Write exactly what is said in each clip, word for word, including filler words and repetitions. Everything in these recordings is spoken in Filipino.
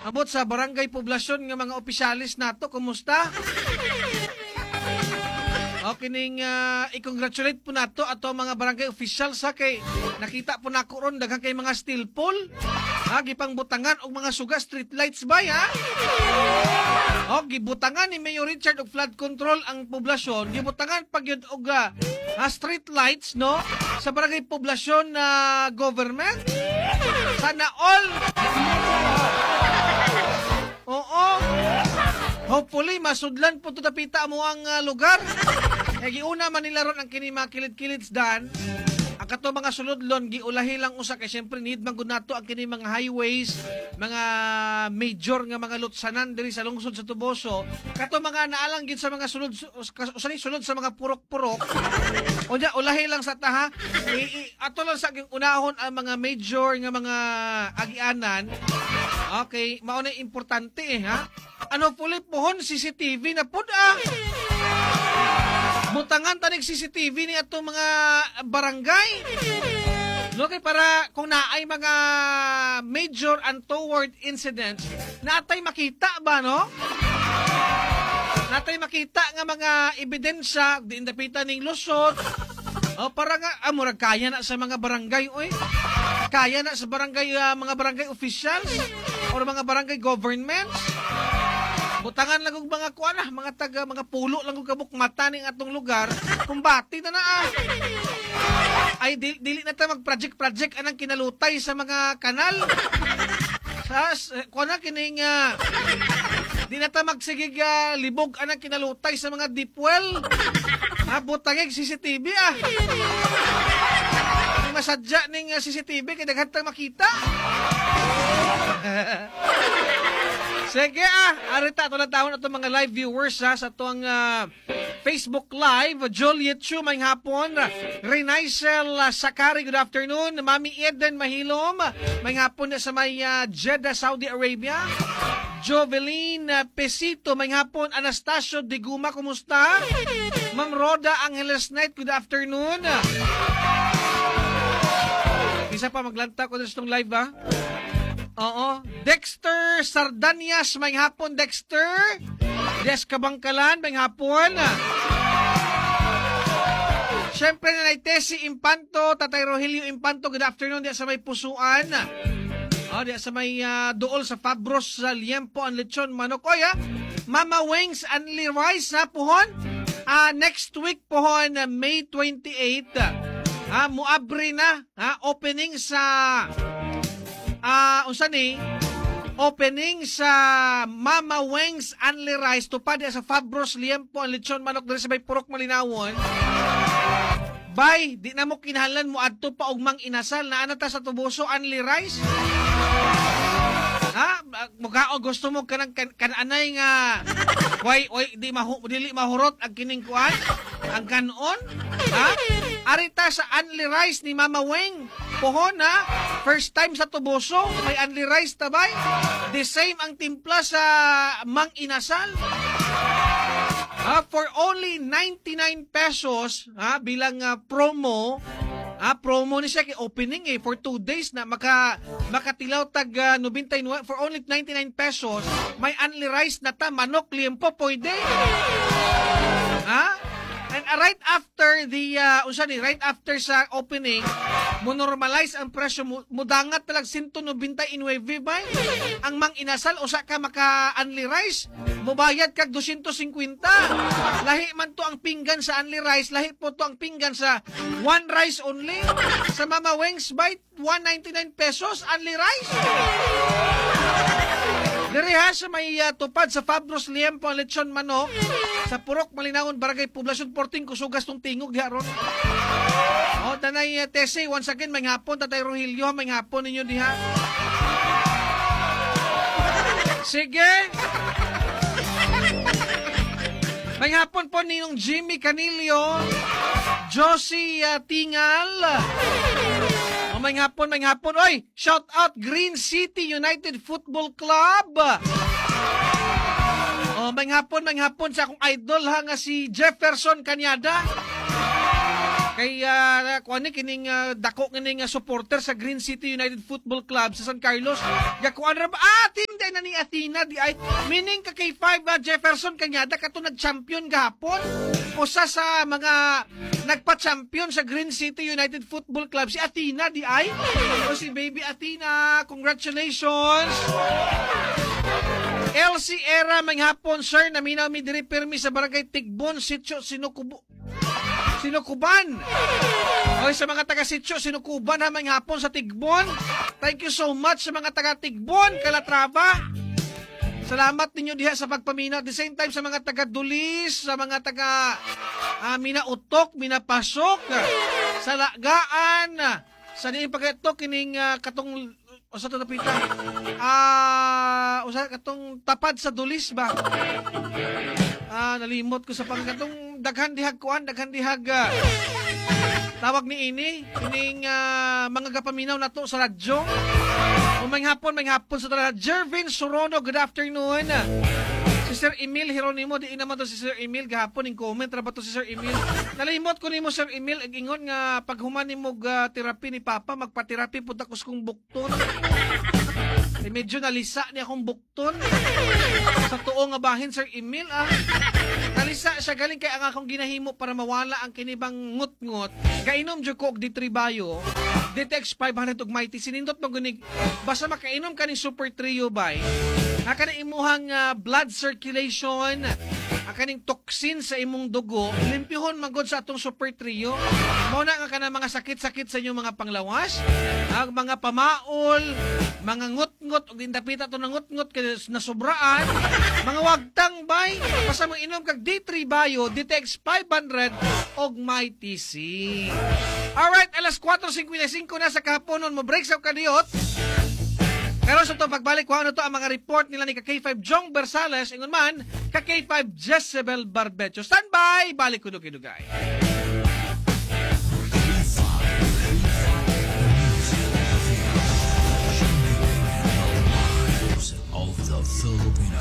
Abot sa barangay poblasyon nga mga opisyalis nato, kumusta? Okay ning uh, i-congratulate po nato ato mga barangay officials sa kay nakita po nako ron daghang kay mga steel pole. Ha, gipang butangan og mga suga street lights ba ha? O gibutangan ni Mayor Richard og flood control ang poblasyon, gibutangan pag yun og uh, street lights no sa barangay poblasyon na uh, government. Sana all. Oo. Hopefully masudlan po to tapita mo ang uh, lugar. E giuna man nila ron ang kini mga kilid-kilid dan. Ang kato mga sulodlon giulahi lang usa kay syempre need man gud nato ang kini mga highways, mga major nga mga lutsanan diri sa lungsod sa Tuboso. Kato mga naalang gid sa mga sulod usani sulod sa mga purok-purok. Unya ulahi lang sa taha. I, i, ato lang sa unahon ang mga major nga mga agianan. Okay, mao na importante eh ha. Ano puli pohon C C T V na pud ah. Butangan tanig C C T V ni atong mga barangay. No kay para kung naay mga major untoward incidents, natay makita ba no? Natay makita nga mga ebidensya di indapitan ning lusod. O para nga amurag kaya na sa mga barangay oy. Kaya na sa barangay uh, mga barangay officials o mga barangay governments. Butangan lang og mga kuan ah, mga taga mga pulo lang og kabukmata ning atong lugar, kumbati na na ah. Ay dili, dili na ta mag-project-project anang kinalutay sa mga kanal. Sa kuan na kining uh, di na ta magsigig uh, libog anang kinalutay sa mga deep well. Ah, butangig C C T V ah. Kung masadya ning uh, C C T V kay daghan ta makita. Sige ah, arita ito na taon ito mga live viewers ha, sa itong uh, Facebook Live. Juliet Chu, may hapon. Renaisel uh, Sakari, good afternoon. Mami Eden Mahilom, may hapon na sa may uh, Jeddah, Saudi Arabia. Joveline uh, Pesito, may hapon. Anastasio Diguma, kumusta? Ma'am Roda Angeles Knight, good afternoon. Isa pa maglanta ko sa itong live ha. Oo. Dexter Sardanias, may hapon, Dexter. Des Kabangkalan, may hapon. Siyempre na naite si Impanto, Tatay Rogelio Impanto, good afternoon, diya sa may pusuan. O, diya sa may uh, dool sa Fabros, sa Liempo, ang lechon, manok. O, ya, Mama Wings, Anli Rice, ha, puhon. Uh, next week, puhon, uh, May twenty-eighth. Ha, muabri na, ha, opening sa... Ah, uh, unsa ni opening sa Mama Wings Anli Rice tupad sa Fabros Liempo ang lechon manok diri sa may Purok Malinawon. Bay, di na mo kinahanglan mo adto pa og mang inasal na ana ta sa Tuboso Anli Rice. Ha, muga gusto mo kanang kan, kananay nga way way di mahu, dili mahurot ang kining kuan ang kanon. Ha? Arita sa Anli Rice ni Mama Weng. Pohon ha. First time sa Tuboso, may Anli Rice tabay. The same ang timpla sa Mang Inasal. Ha, for only ninety-nine pesos, ha, bilang uh, promo. Ah, promo ni siya kay opening eh for two days na maka makatilaw tag uh, ninety-nine for only ninety-nine pesos. May Anli Rice na ta manok liempo pwede. Ha? And uh, right after the uh, usa ni right after sa opening, mo normalize ang presyo mo, mudangat talag one ninety-nine bay. Ang Mang Inasal usa ka maka Anli Rice, mubayad kag two fifty. Lahi man to ang pinggan sa Anli Rice, lahi po to ang pinggan sa one rice only. Sa Mama Wings Bite, one ninety-nine pesos Anli Rice. Diri ha sa may uh, tupad sa Fabros Liempo ang lechon manok sa Purok Malinawon Barangay Poblasyon fourteen kusugas tong tingog diha ron. O tanay uh, Tese once again may hapon Tatay Rogelio may hapon ninyo diha. Sige. May hapon po ninyong Jimmy Canilio, Josie uh, Tingal. O may hapon, may hapon. Oy, shout out Green City United Football Club. O may hapon, may hapon sa akong idol ha nga si Jefferson Cañada. Kay uh, kuan ni kining uh, dako kining uh, supporter sa Green City United Football Club sa San Carlos. Ya kuan ra ba? Ah, Team Nakita na ni Athena di ay meaning ka kay five na Jefferson kanyada kato nag-champion gahapon. Usa sa mga nagpa-champion sa Green City United Football Club si Athena di ay. O si baby Athena, congratulations. L C Era manghapon sir naminaw mi diri permi sa barangay Tigbon, Sitio Sinukubo. Sinukuban. O sa mga taga Sitio Sinukuban ha manghapon sa Tigbon. Thank you so much sa mga taga Tigbon, Calatrava. Salamat ninyo diha sa pagpaminaw. At the same time sa mga taga Dulis, sa mga taga uh, Minautok, Minapasok, sa Lagaan, sa niing pagkato kining uh, katong o sa tatapita ah uh, usa katong tapad sa Dulis ba ah nalimot ko sa pagkatong daghan dihag kuan daghan dihag uh, tawag ni ini kining uh, mga gapaminaw nato sa radyo o may hapon may hapon sa talaga. Jervin Sorono, good afternoon. Si Sir Emil Hieronimo, di naman to si Sir Emil gahapon ing comment ra ba to si Sir Emil. Nalimot ko nimo Sir Emil ag ingon nga pag human nimo uh, terapi ni Papa magpa-therapy pud ako sa kong bukton. Eh, medyo nalisa ni akong bukton. Sa tuo nga bahin Sir Emil ah. Nalisa siya galing kay ang akong ginahimo para mawala ang kinibang ngut-ngut. Kainom jud ko og D three Bio. D T X five hundred ug mighty sinindot magunig basta makainom ka ni Super Trio bay. Aka na imuhang uh, blood circulation, akaning toxin sa imong dugo, limpihon magod sa atong Super Trio. Mao na nga kana mga sakit-sakit sa inyong mga panglawas, ang mga pamaol, mga ngut-ngut ug indapita to na ngut-ngut kay nasubraan, mga wagtang bay, basta mo inom kag D three Bio, D T X five hundred og mighty C. Alright, alas four fifty-five na sa kahaponon mo break sa kadiyot. Pero sa itong pagbalik ko, ano to ang mga report nila ni ka K five Jong Bersales, ingon man, ka K five Jezebel Barbecho. Stand by! Balik ko dugay-dugay. Of the Filipino.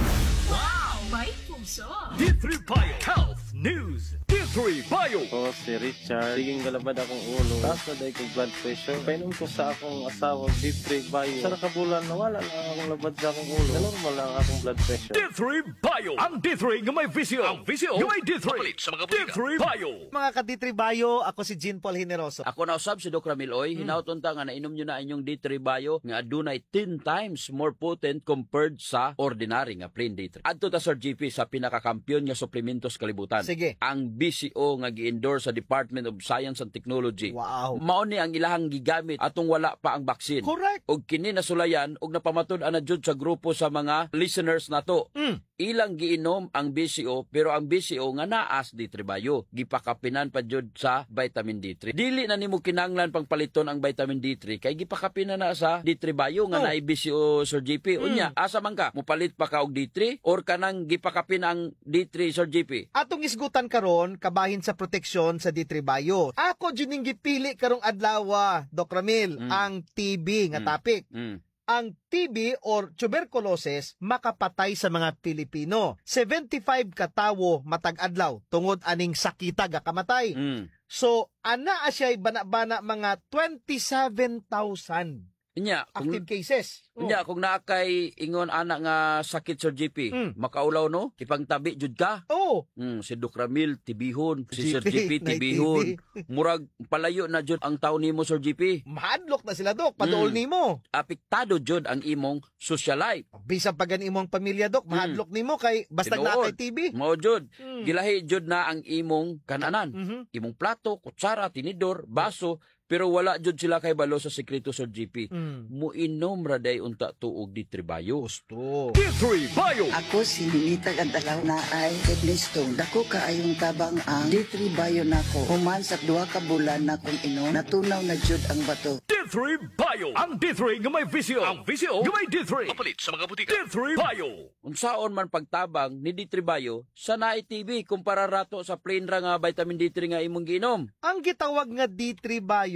Wow! May pumso! D three Bio Health News. D three Bio. Ako si Richard. Siging galabad akong ulo. Taas na dahil kong blood pressure. Painom ko sa akong asawa D three Bio. Sa nakabulan, nawala lang akong labad sa akong ulo. Normal lang akong blood pressure. D three Bio. Ang D three nga may visio. Ang visio nga may D three. Kapalit sa mga butika. D three Bio. Mga ka-D three Bio, ako si Jean Paul Generoso. Ako na usab si Doc Ramiloy, hmm. hinauton ta nga nainom nyo na inyong D three Bio nga adunay ten times more potent compared sa ordinary nga plain D three. Adto ta Sir G P sa pinakakampiyon nga suplementos kalibutan. Sige. Ang B C O nga gi-endorse sa Department of Science and Technology. Wow. Mao ni ang ilahang gigamit atong wala pa ang baksin. Correct. Og kini nasulayan og napamatud-an na jud sa grupo sa mga listeners nato. Mm. Ilang giinom ang B C O pero ang B C O nga naas D three Bio gipakapinan pa jud sa vitamin D three. Dili na nimo kinahanglan pangpaliton ang vitamin D three kay gipakapinan na sa D three Bio nga oh. naay B C O Sir G P. Unya, mm. asa man ka mopalit pa ka og D three or kanang gipakapin ang D three Sir G P? Atong isgutan karon kabahin sa proteksyon sa D three Bio. Ako jud ning gipili karong adlaw, Doc Ramil, mm. ang T B nga mm. topic. Mm. Ang T B or tuberculosis makapatay sa mga Pilipino. seventy-five ka tawo matag adlaw tungod aning sakita ga kamatay. Mm. So ana asay bana-bana mga twenty-seven thousand Inya, kung, active cases. inya, kung naakay ingon anak nga sakit Sir G P, Mm. makaulaw no, ipangtabi jud ka. Oh, Mm, si Doc Ramil tibihon, si Sir G P, G P tibihon. Murag palayo na jud ang taon nimo Sir G P. mahadlok na sila, Dok. Paduol Mm. nimo. Apektado jud ang imong social life. Bisan pa gani imong pamilya, Dok, mahadlok nimo kay basta Tinuod. na kay T B. Mao jud. Mm. Gilahi jud na ang imong kananan. Mhm. Imong plato, kutsara, tinidor, baso, pero wala jud sila kay balo sa sekreto Sir G P. Mm. Muinom ra day unta tuog di tribayo. Gusto. D three Bio. Ako si Ninita Gandalaw na ay kidney stone. Dako kaayong tabang ang D three Bio nako. Human sa duha ka bulan na kong inom, natunaw na jud ang bato. D three Bio. Ang D three nga may visio. Ang visio nga may D three. Kapalit sa mga butika. D three Bio. Unsaon man pagtabang ni D three Bio sa naay T V kumpara rato sa plain ra nga vitamin D three nga imong giinom. Ang gitawag nga D three Bio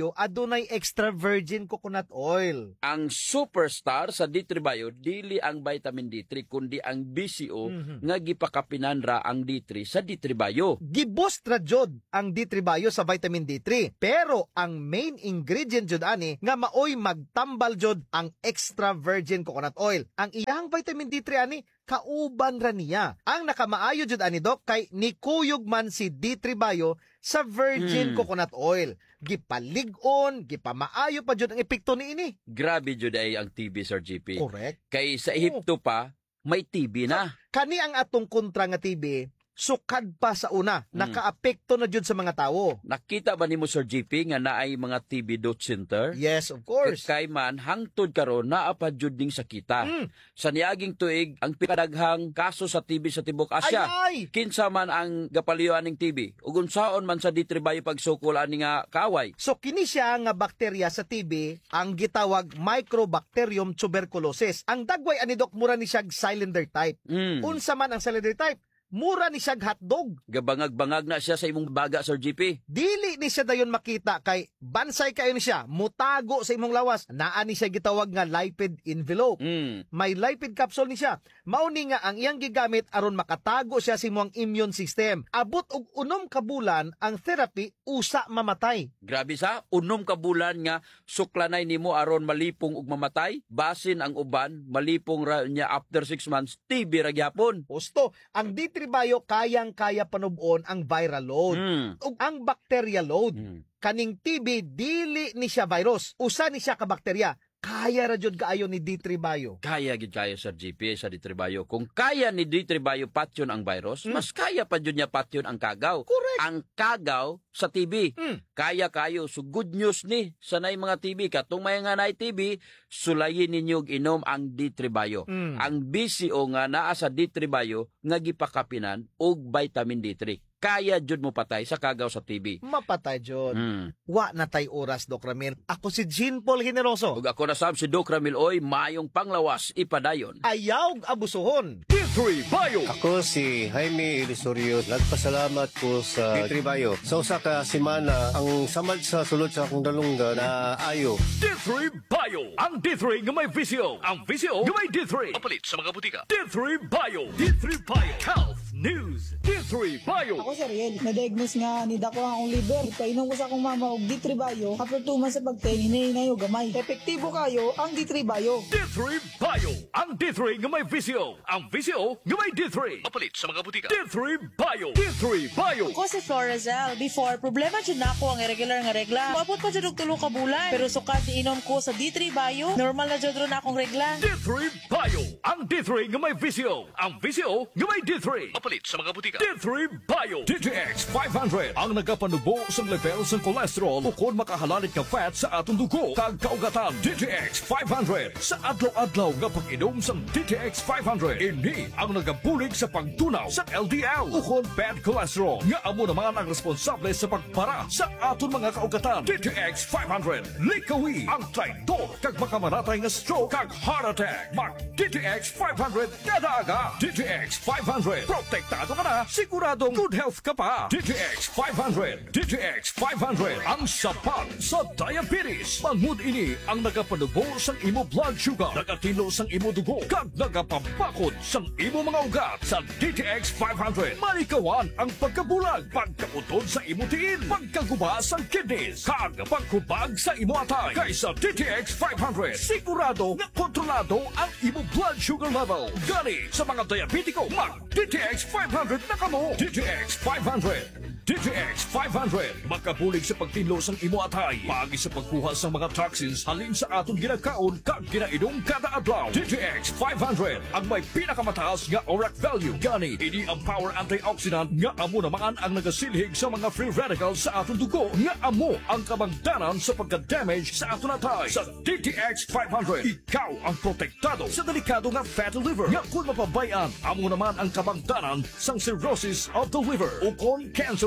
Bayo adunay extra virgin coconut oil. Ang superstar sa D three Bio dili ang vitamin D three kundi ang B C O Mhm. nga gipakapinan ra ang D three sa D three Bio. Giboost ra jud ang D three Bio sa vitamin D three. Pero ang main ingredient jud ani nga maoy magtambal jud ang extra virgin coconut oil. Ang iyang vitamin D three ani kauban ra niya. Ang nakamaayo jud ani dok kay nikuyog man si D three Bio sa virgin Hmm. coconut oil. Gipalig-on, gipamaayo pa jud ang epekto niini. Grabe jud ay ang T B, Sir G P. Correct. Kay sa Ehipto pa may T B na. Kani ang atong kontra nga T B, sukad pa sa una, Mm. nakaapekto na jud sa mga tawo. Nakita ba nimo, Sir G P, nga naay mga T B dot center? Yes, of course. Kay man hangtod karon naa pa jud ning sakita. Mm. Sa niaging tuig ang pinakadaghang kaso sa T B sa tibuok Asya. Ay, ay! Kinsa man ang gapaliyuan ning T B ug unsaon man sa D three Bio pagsukol ani nga kaaway. So kini siya nga bakterya sa T B ang gitawag Microbacterium tuberculosis. Ang dagway ani dok mura ni siya cylinder type. Mm. Unsa man ang cylinder type? Mura ni siya hotdog. Gabangag-bangag na siya sa imong baga, Sir G P. Dili ni siya dayon makita kay bansay kayo ni siya, mutago sa imong lawas. Naa ni siya gitawag nga lipid envelope. Mm. May lipid capsule ni siya. Mauni nga ang iyang gigamit aron makatago siya sa imong immune system. Abot og unom ka bulan ang therapy usa mamatay. Grabe sa unom ka bulan nga suklanay nimo aron malipong ug mamatay. Basin ang uban malipong ra niya after six months T B ra gyapon. Gusto, ang D three Bio kayang-kaya panubon ang viral load Mm. ug ang bacteria load. Mm. Kaning T B dili ni siya virus, usa ni siya ka bakterya. Kaya ra jud kaayo ni D three Bio. Kaya gid kayo, Sir G P, sa D three Bio. Kung kaya ni D three Bio patyon ang virus, Mm. mas kaya pa jud niya patyon ang kagaw. Correct. Ang kagaw sa T B. Mm. Kaya kayo. So good news ni sanay mga T B. Katong may nga nay T B, sulayin ninyo og inom ang D three Bio. Mm. Ang B C O nga naa sa D three Bio nga gipakapinan og vitamin D three. Kaya jud mo patay sa kagaw sa T B. Mapatay jud. Mm. Wa na tay oras, Doc Ramil. Ako si Jean Paul Generoso. Ug ako na sab si Doc Ramil Oy, mayong panglawas ipadayon. Ayaw abusuhon. D three Bio. Ako si Jaime Ilisorio. Nagpasalamat ko sa D three Bio. Sa usa ka semana, ang samad sa sulod sa akong dalungga na ayo. D three Bio. Ang D three nga may visio. Ang visio nga may D three. Papalit sa mga butika. D three Bio. D three Bio. Health News. D three Bio. Ako si Ariel, na-diagnose nga ni dako ang akong liver. Painom ko sa akong mama og D three Bio. After two months sa pagtingin, hinahinay o gamay. Epektibo kayo ang D three Bio. D three Bio. Ang D three nga may visio. Ang visio nga may D three. Papalit sa mga butika. D three Bio. D three Bio. Ako si Florazel. Before, problema dyan na ako ang irregular nga regla. Maabot pa dyan og tulo ka bulan. Pero sukat iinom ko sa D three Bio, normal na dyan ron akong regla. D three Bio. Ang D three nga may visio. Ang visio nga may D three. Papalit sa mga butika. D three Bio. D T X five hundred. Ang nagapanubo sa level sa cholesterol ukon makahalanit ka fat sa atong dugo. Kag kaugatan. D T X five hundred. Sa adlaw-adlaw nga pag-inom sa D T X five hundred. Ini ang nagabulig sa pagtunaw sa L D L. Ukon bad cholesterol. Nga amo naman ang responsable sa pagpara sa aton mga kaugatan. D T X five hundred. Likawi ang traidor kag makamaratay nga stroke kag heart attack. Mag D T X five hundred kada aga. D T X five hundred. Protektado ka na, siguradong good health ka pa. D T X five hundred. D T X five hundred. Ang sapat sa diabetes. Mangud ini ang nagapanubo sang imo blood sugar, nagatino sang imo dugo, kag nagapapakod sang imo mga ugat. Sa D T X five hundred, malikawan ang pagkabulag, pagkaputod sa imo tiil, pagkaguba sang kidneys, kag pagkubag sa imo atay. Kaysa D T X five hundred, sigurado nga kontrolado ang imo blood sugar level. Gani sa mga diabetiko, mag D T X five hundred na kamo. D T X five hundred. D T X five hundred. Makabulig sa pagtinlo sang imo atay. Paagi sa pagkuha sa mga toxins halin sa aton ginakaon kag ginainom kada adlaw. D T X five hundred. Ang may pinakamataas nga O R A C value. Gani, ini ang power antioxidant nga amo naman ang nagasilhig sa mga free radicals sa aton dugo nga amo ang kabangdanan sa pagka-damage sa aton atay. Sa D T X five hundred, ikaw ang protektado sa delikado nga fatty liver. Nga kung mapabayan, amo naman ang kabangdanan sang cirrhosis of the liver o kon cancer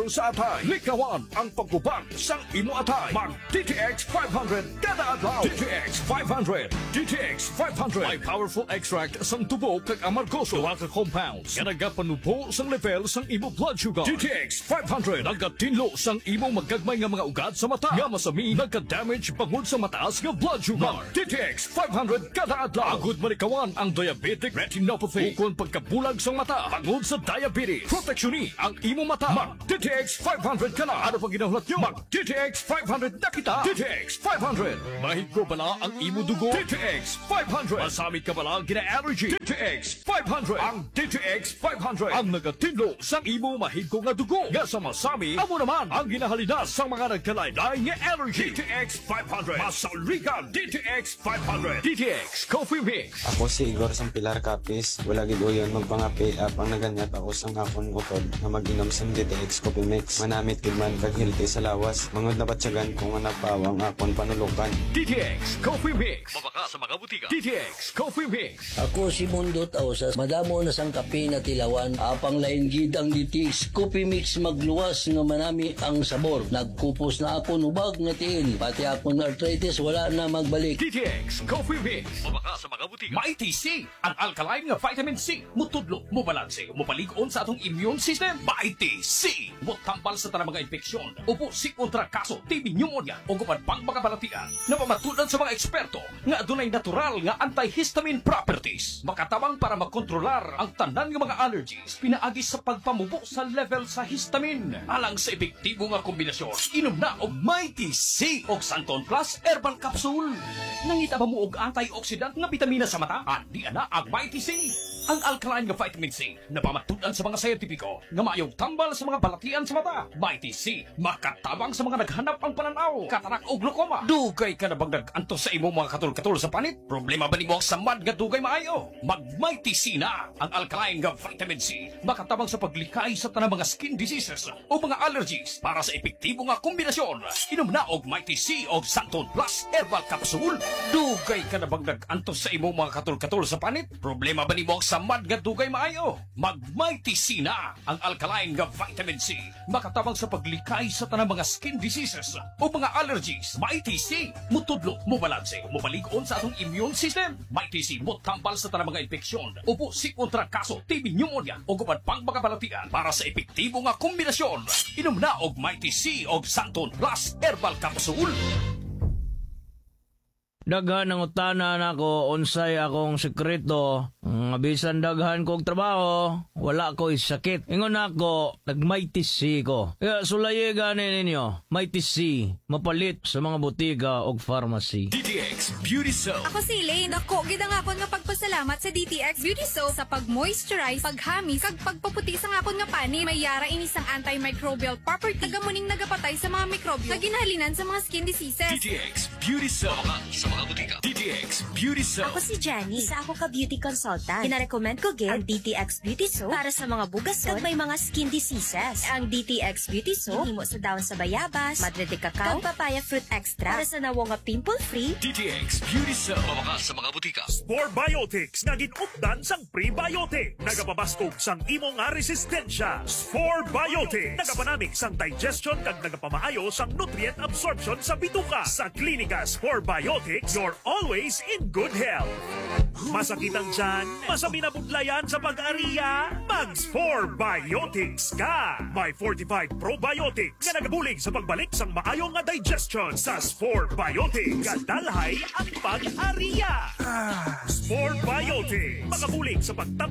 level sa atay. Likawan ang pagkubang sang imo atay. Mag D T X five hundred kada adlaw. D T X five hundred. D T X five hundred. May powerful extract sang tubo kag amargoso. Duha ka compounds nga nagapanubo sang level sang imo blood sugar. D T X five hundred nagatinlo sang imo magagmay nga mga ugat sa mata. Nga masami nagka-damage bangod sa mataas nga blood sugar. D T X five hundred kada adlaw. Agud malikawan ang diabetic retinopathy. Ukon pagkabulag sang mata bangod sa diabetes. Proteksyon ni ang imo mata. Mag D T X five hundred ka na. Ano pag ginahulat nyo? Mag D T X five hundred na kita. D T X five hundred. Mahigro bala ang imo dugo. D T X five hundred. Masamit ka bala gina-allergy. D T X five hundred. Ang D T X five hundred. Ang nagatinlo sang imo mahigro nga dugo. Nga sa masami, amo naman ang ginahalidas sa mga nagkalaylay nga allergy. D T X five hundred. Masaulikan D T X five hundred. D T X Coffee Mix. Ako si Igor sang Pilar Capis. Wala gid uyon magpanga-pay up ang naganyat ako sang akon utod na mag-inom sang D T X Coffee Mix. Manamit gid man kag healthy sa lawas. Mangod na batyagan kung nga nagpawang akon panulukan. D T X Coffee Mix. Mabaka sa mga butika. D T X Coffee Mix. Ako si Mundo Tausas. Madamo na sang kape na tilawan. Apang lain gid ang D T X Coffee Mix magluwas nga manami ang sabor. Nagkupos na ako nubag nga tiil. Pati akong arthritis wala na magbalik. D T X Coffee Mix. Mabaka sa mga butika. Mighty C. Ang alkaline nga vitamin C. Mutudlo, mubalanse, mupalig-on sa atong immune system. Mighty C. Mutambal sa tanang mga infeksyon. Upo si kontra kaso, T B pneumonia o guman pang makabalatian. Napamatudan sa mga eksperto nga adunay natural nga antihistamine properties. Makatabang para makontrolar ang tanan nga mga allergies. Pinaagi sa pagpamubo sa level sa histamine. Alang sa epektibo nga kombinasyon, inom na og Mighty C og Santon Plus Herbal Capsule. Nangita ba mo og antioxidant nga bitamina sa mata? Andi ana ang Mighty C. Ang alkaline nga vitamin C na pamatudan sa mga scientifico nga maayong tambal sa mga balatian sa mata. Mighty C makatabang sa mga naghanap ang pananaw, katarak o glaucoma. Dugay ka na bang nag-antos sa imong mga katul-katul sa panit? Problema ba nimo ang samad nga dugay maayo? Mag Mighty C na. Ang alkaline nga vitamin C makatabang sa paglikay sa tanang mga skin diseases o mga allergies para sa epektibo nga kombinasyon. Inom na og Mighty C og Santon Plus Herbal Capsule. Dugay ka na bang nag-antos sa imong mga katul-katul sa panit? Problema ba nimo ang samad nga dugay maayo? Mag Mighty C na. Ang alkaline nga vitamin C makatabang sa paglikay sa tanang mga skin diseases o mga allergies. Mighty C mutudlo, mubalanse, mubalig-on sa atong immune system. Mighty C mutambal sa tanang mga infeksyon. Upo si kontra kaso, T B pneumonia o guman pang makabalatian para sa epektibo nga kombinasyon. Inom na og Mighty C og Santon Plus Herbal Capsule. Daghan ang utana nako unsay akong sekreto. Nga bisan daghan kog trabaho, wala ko sakit. Ingon ako, nag-Mighty C ko. Kaya sulaye gani ninyo, Mighty C, mapalit sa mga butika og pharmacy. D T X Beauty Soap. Ako si Elaine. Ako, gid ang akon nga pagpasalamat sa D T X Beauty Soap sa pag-moisturize, paghamis, kag pagpaputi sa akon nga pani. May yara ini sang antimicrobial property. Tagamuning nagapatay sa mga mikrobyo. Naginhalinan sa mga skin diseases. D T X Beauty Soap. Sa mga butika. D T X Beauty Soap. Ako si Jenny. Isa ako ka beauty consultant. Kinarecommend ko gid ang D T X Beauty Soap para sa mga bugason kag may mga skin diseases. Ang D T X Beauty Soap himo sa dahon sa bayabas, madre de cacao, kag papaya fruit extra para sa nawo nga pimple-free. D T X Beauty Soap. Mabaka sa mga butika. Spore Biotics na ginupdan sang prebiotic. Nagapabaskog sang imong nga resistensya. Spore Biotics. Nagapanamig sang digestion kag nagapamaayo sang nutrient absorption sa bituka. Sa klinika Spore Biotics, you're always in good health. Masakitang tiyan, masami na budlayan sa pag-ariya, mag-Spore Biotics ka! May forty-five probiotics na nagabulig sa pagbalik sang maayong nga digestion. Sa Spore Biotics, kadalhay ang pag-ariya. Spore Biotics, makabulig sa pagtapos